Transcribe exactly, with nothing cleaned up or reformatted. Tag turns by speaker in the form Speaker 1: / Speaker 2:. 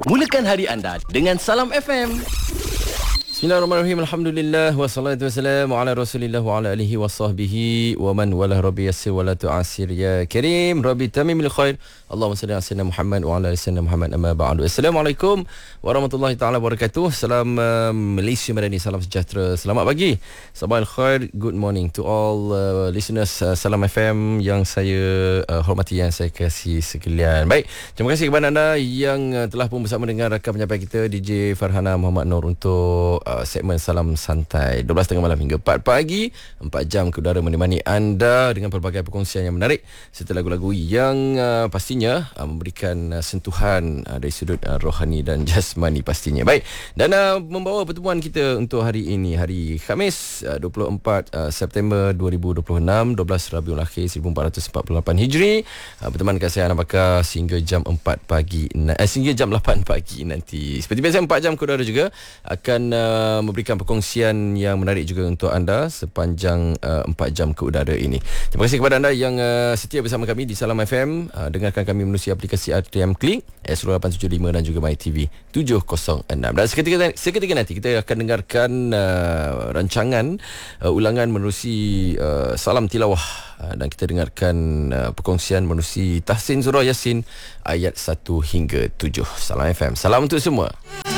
Speaker 1: Mulakan hari anda dengan Salam F M. Bismillahirrahmanirrahim. Alhamdulillah wassalatu wassalamu ala Rasulillah wa ala alihi wa sahbihi wa man walah. Rabbi yassir wa la tu'assir ya karim. Rabbi tamimil khair. Allahumma salli ala sayyidina Muhammad wa ala ali sayyidina Muhammad, amma ba'du. Assalamualaikum warahmatullahi taala wabarakatuh. Salam uh, Malaysia Madani, salam sejahtera. Selamat pagi. Sabah al-khair. Good morning to all uh, listeners uh, Salam F M yang saya uh, hormati, yang saya kasih sekalian. Baik, terima kasih kepada anda yang uh, telah pun bersama dengan rakan penyampai kita D J Farhana Muhammad Nur untuk uh, segmen Salam Santai dua belas tiga puluh malam hingga empat pagi. Empat jam ke udara menemani anda dengan pelbagai perkongsian yang menarik serta lagu-lagu yang uh, pastinya uh, memberikan uh, sentuhan uh, dari sudut uh, rohani dan jasmani pastinya. Baik, dan uh, membawa pertemuan kita untuk hari ini, hari Khamis uh, dua puluh empat uh, September dua ribu dua puluh enam, dua belas Rabiul Akhir seribu empat ratus empat puluh lapan Hijri. uh, Berteman dengan saya Anak Bakar sehingga jam empat pagi na- eh, sehingga jam lapan pagi nanti. Seperti biasa empat jam ke udara juga akan uh, memberikan perkongsian yang menarik juga untuk anda sepanjang uh, empat jam ke udara ini. Terima kasih kepada anda yang uh, setia bersama kami di Salam F M. uh, Dengarkan kami melalui aplikasi R T M Klik, Astro lapan tujuh lima dan juga MyTV tujuh kosong enam. Dan seketika, seketika nanti kita akan dengarkan uh, rancangan uh, ulangan menerusi uh, Salam Tilawah, uh, dan kita dengarkan uh, perkongsian menerusi Tahsin Surah Yasin ayat satu hingga tujuh. Salam F M, salam untuk semua.